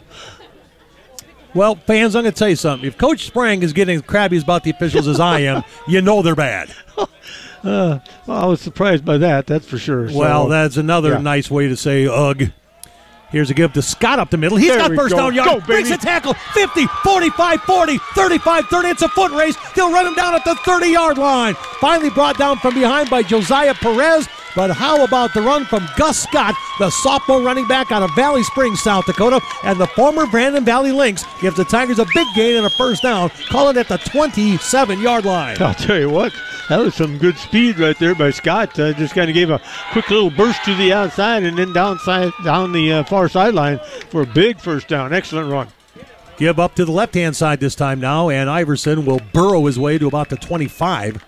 Well, fans, I'm going to tell you something. If Coach Sprang is getting as crabby about the officials as I am, you know they're bad. Well, I was surprised by that, that's for sure. Well, that's another nice way to say ugh. Here's a give to Scott up the middle. He's got first down yard. Go, breaks a tackle. 50, 45, 40, 35, 30. It's a foot race. They'll run him down at the 30-yard line. Finally brought down from behind by Josiah Perez. But how about the run from Gus Scott, the sophomore running back out of Valley Springs, South Dakota, and the former Brandon Valley Lynx gives the Tigers a big gain and a first down, calling it the 27-yard line. I'll tell you what, that was some good speed right there by Scott. Just kind of gave a quick little burst to the outside and then down the far sideline for a big first down. Excellent run. Give up to the left-hand side this time now, and Iverson will burrow his way to about the 25.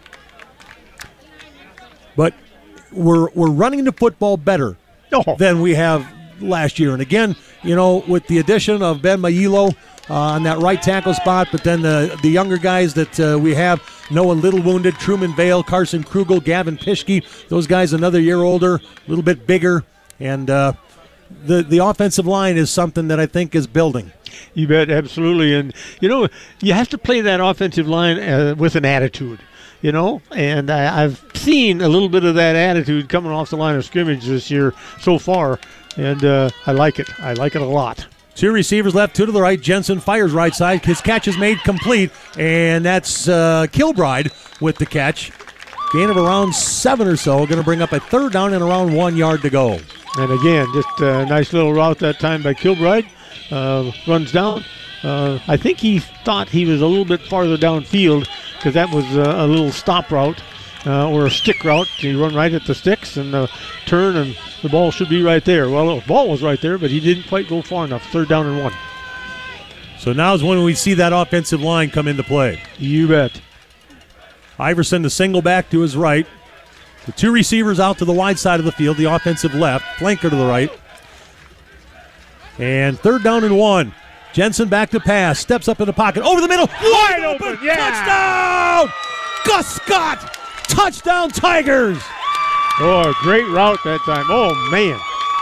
But we're running the football better than we have last year. And again, you know, with the addition of Ben Mailo on that right tackle spot, but then the younger guys that we have, Noah Little wounded, Truman Vale, Carson Krugel, Gavin Pischke, those guys another year older, a little bit bigger, and the offensive line is something that I think is building. You bet, absolutely. And, you know, you have to play that offensive line with an attitude. You know, and I've seen a little bit of that attitude coming off the line of scrimmage this year so far, and I like it. I like it a lot. Two receivers left, two to the right. Jensen fires right side. His catch is made complete, and that's Kilbride with the catch. Gain of around 7 or so. Going to bring up a third down and around 1 yard to go. And again, just a nice little route that time by Kilbride. Runs down. I think he thought he was a little bit farther downfield because that was a little stop route or a stick route. He run right at the sticks and turn, and the ball should be right there. Well, the ball was right there, but he didn't quite go far enough. Third down and 1. So now's when we see that offensive line come into play. You bet. Iverson, the single back to his right. The two receivers out to the wide side of the field, the offensive left, flanker to the right. And third down and 1. Jensen back to pass, steps up in the pocket, over the middle, wide open, touchdown! Gus Scott, touchdown Tigers! Oh, great route that time. Oh, man.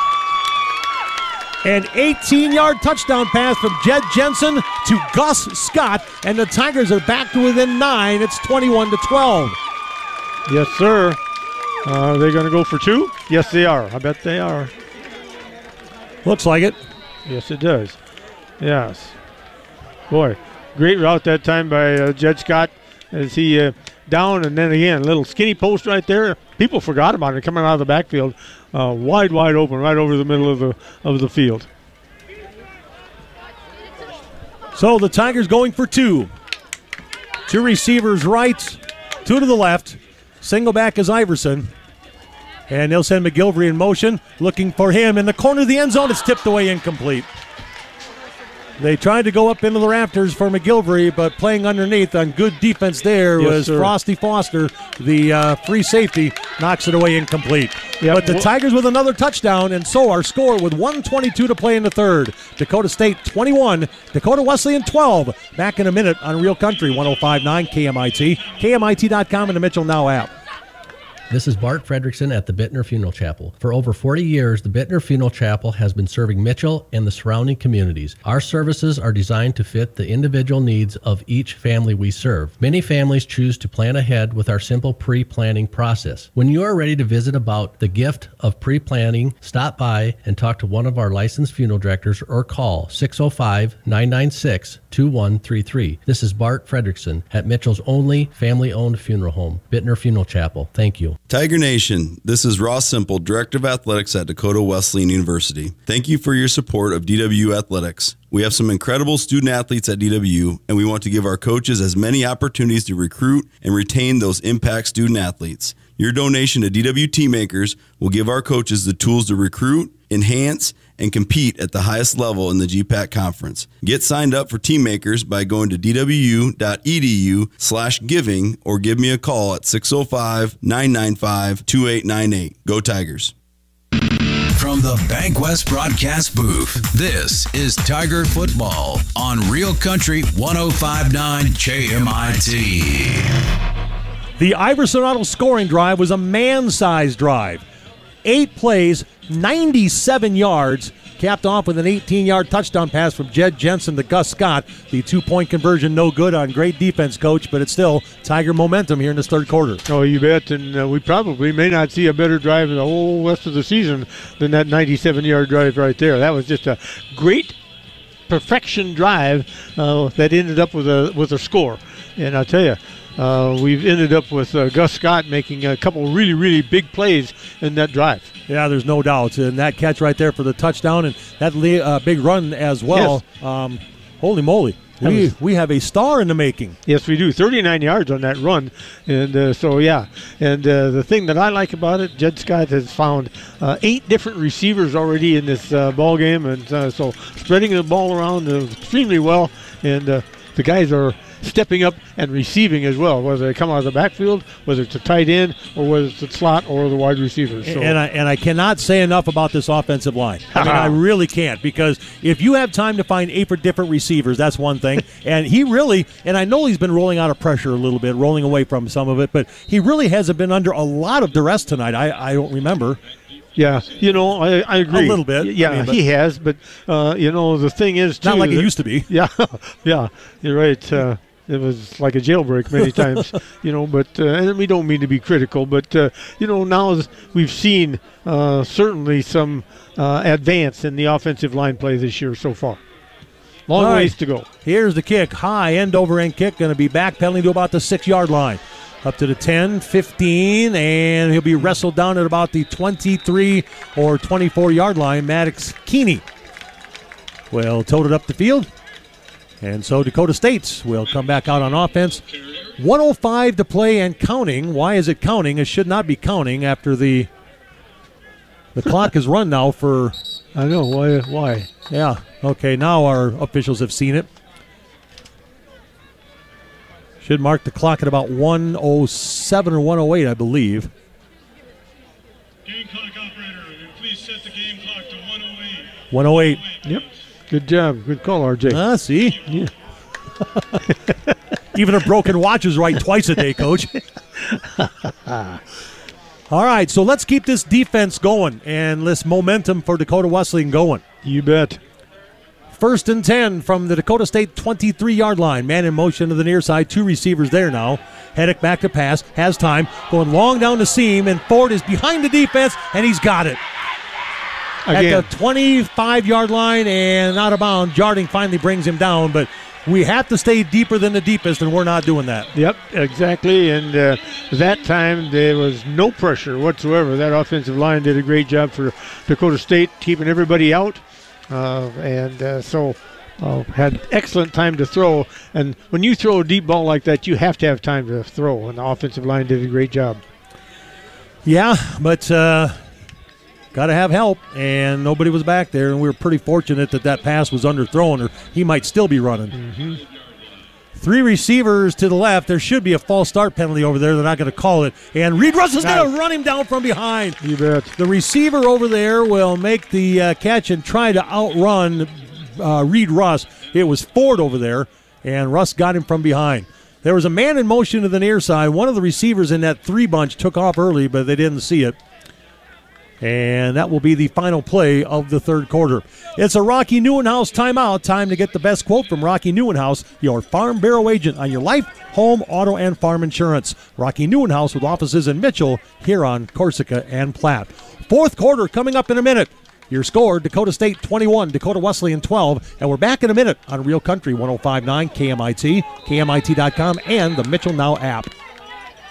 An 18-yard touchdown pass from Jed Jensen to Gus Scott, and the Tigers are back to within 9. It's 21-12. Yes, sir. Are they going to go for 2? Yes, they are. I bet they are. Looks like it. Yes, it does. Yes. Boy, great route that time by Jed Scott as he down, and then again, little skinny post right there. People forgot about it coming out of the backfield. Wide open right over the middle of the field. So the Tigers going for 2. Two receivers right, 2 to the left. Single back is Iverson. And they'll send McGilvery in motion, looking for him in the corner of the end zone. It's tipped away incomplete. They tried to go up into the rafters for McGilvery, but playing underneath on good defense there was Frosty Foster, the free safety, knocks it away incomplete. Yep. But the Tigers with another touchdown, and so our score with 1:22 to play in the third. Dakota State 21, Dakota Wesleyan 12. Back in a minute on Real Country 105.9 KMIT, KMIT.com, and the Mitchell Now app. This is Bart Fredrickson at the Bittner Funeral Chapel. For over 40 years, the Bittner Funeral Chapel has been serving Mitchell and the surrounding communities. Our services are designed to fit the individual needs of each family we serve. Many families choose to plan ahead with our simple pre-planning process. When you are ready to visit about the gift of pre-planning, stop by and talk to one of our licensed funeral directors or call 605-996-2133. This is Bart Fredrickson at Mitchell's only family-owned funeral home, Bittner Funeral Chapel. Thank you. Tiger Nation, this is Ross Simple, Director of Athletics at Dakota Wesleyan University. Thank you for your support of DW Athletics. We have some incredible student athletes at DW, and we want to give our coaches as many opportunities to recruit and retain those impact student athletes. Your donation to DW Teammakers will give our coaches the tools to recruit, enhance, and compete at the highest level in the GPAC Conference. Get signed up for Teammakers by going to dwu.edu/giving or give me a call at 605-995-2898. Go Tigers. From the Bankwest broadcast booth, this is Tiger Football on Real Country 105.9 KMIT. The Iverson Auto scoring drive was a man-sized drive. 8 plays, 97 yards, capped off with an 18-yard touchdown pass from Jed Jensen to Gus Scott. The 2-point conversion no good on great defense, Coach, but it's still Tiger momentum here in this third quarter. Oh, you bet, and we probably may not see a better drive in the whole rest of the season than that 97-yard drive right there. That was just a great perfection drive that ended up with a score. And I'll tell you, we've ended up with Gus Scott making a couple really, really big plays in that drive. Yeah, there's no doubt. And that catch right there for the touchdown and that big run as well. Yes. Holy moly. We have a star in the making. Yes, we do. 39 yards on that run. And the thing that I like about it, Jed Scott has found 8 different receivers already in this ball game. And so spreading the ball around extremely well. And the guys are stepping up and receiving as well, whether they come out of the backfield, whether it's a tight end, or whether it's a slot or the wide receivers. So. And I cannot say enough about this offensive line. I mean, I really can't, because if you have time to find 8 different receivers, that's one thing. And he really, and I know he's been rolling out of pressure a little bit, rolling away from some of it, but he really hasn't been under a lot of duress tonight. I don't remember. Yeah, I agree. A little bit. Yeah, he has, but, the thing is, too. Not like it used to be. Yeah, you're right. It was like a jailbreak many times, but and we don't mean to be critical, but, now we've seen certainly some advance in the offensive line play this year so far. Long ways to go. Here's the kick. High end-over-end kick, going to be back pedaling to about the 6-yard line. Up to the 10, 15, and he'll be wrestled down at about the 23 or 24-yard line. Maddox Keeney will tote it up the field. And so Dakota State will come back out on offense. 1:05 to play and counting. Why is it counting? It should not be counting after the clock is run now for... I know. Why? Yeah. Okay, now our officials have seen it. Should mark the clock at about 1:07 or 1:08, I believe. Game clock operator, please set the game clock to 1:08. 1:08. Yep. Good job. Good call, RJ. See? Yeah. Even a broken watch is right twice a day, Coach. All right, so let's keep this defense going and this momentum for Dakota Wesleyan going. You bet. 1st and 10 from the Dakota State 23-yard line. Man in motion to the near side. 2 receivers there now. Hedrick back to pass. Has time. Going long down the seam, and Ford is behind the defense, and he's got it. Again. At the 25-yard line and out of bounds. Jarding finally brings him down, but we have to stay deeper than the deepest, and we're not doing that. Yep, exactly. And that time there was no pressure whatsoever. That offensive line did a great job for Dakota State, keeping everybody out. So had excellent time to throw. And when you throw a deep ball like that, you have to have time to throw, and the offensive line did a great job. Yeah, but got to have help, and nobody was back there, and we were pretty fortunate that pass was underthrown, or he might still be running. Mm-hmm. 3 receivers to the left. There should be a false start penalty over there. They're not going to call it. And Reed Russ is going to run him down from behind. You bet. The receiver over there will make the catch and try to outrun Reed Russ. It was Ford over there, and Russ got him from behind. There was a man in motion to the near side. One of the receivers in that 3 bunch took off early, but they didn't see it. And that will be the final play of the third quarter. It's a Rocky Neuenhaus timeout. Time to get the best quote from Rocky Neuenhaus, your Farm Bureau agent on your life, home, auto, and farm insurance. Rocky Neuenhaus with offices in Mitchell, Huron, Corsica, and Platte. Fourth quarter coming up in a minute. Your score, Dakota State 21, Dakota Wesleyan 12. And we're back in a minute on Real Country 105.9 KMIT, KMIT.com, and the Mitchell Now app.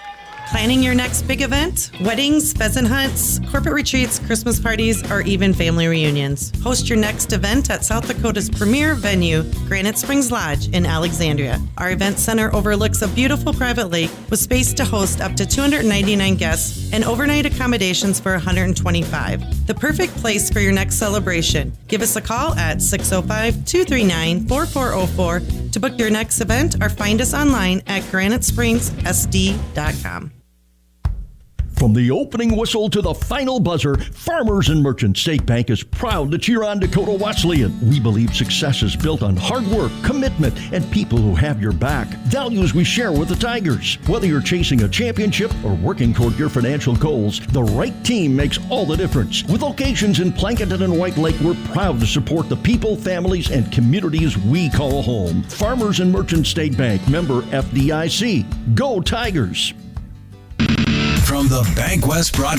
Planning your next big event? Weddings, pheasant hunts, corporate retreats, Christmas parties, or even family reunions. Host your next event at South Dakota's premier venue, Granite Springs Lodge in Alexandria. Our event center overlooks a beautiful private lake with space to host up to 299 guests and overnight accommodations for 125. The perfect place for your next celebration. Give us a call at 605-239-4404 to book your next event or find us online at granitespringsSD.com. From the opening whistle to the final buzzer, Farmers and Merchants State Bank is proud to cheer on Dakota Wesleyan. We believe success is built on hard work, commitment, and people who have your back. Values we share with the Tigers. Whether you're chasing a championship or working toward your financial goals, the right team makes all the difference. With locations in Plankinton and White Lake, we're proud to support the people, families, and communities we call home. Farmers and Merchants State Bank, member FDIC. Go Tigers! From the Bank West